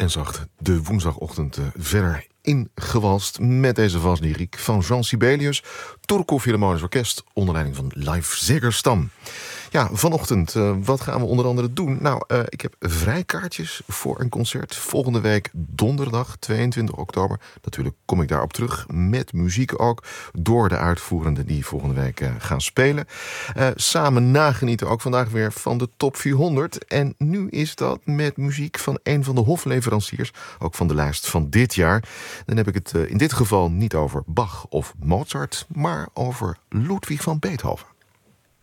zacht de woensdagochtend verder ingewalst met deze valslyriek van Jean Sibelius, Turco Philharmonisch Orkest onder leiding van Leif Segerstam. Ja, vanochtend, wat gaan we onder andere doen? Nou, ik heb vrijkaartjes voor een concert volgende week donderdag 22 oktober. Natuurlijk kom ik daarop terug met muziek ook door de uitvoerenden die volgende week gaan spelen. Samen nagenieten ook vandaag weer van de top 400. En nu is dat met muziek van een van de hofleveranciers, ook van de lijst van dit jaar. Dan heb ik het in dit geval niet over Bach of Mozart, maar over Ludwig van Beethoven.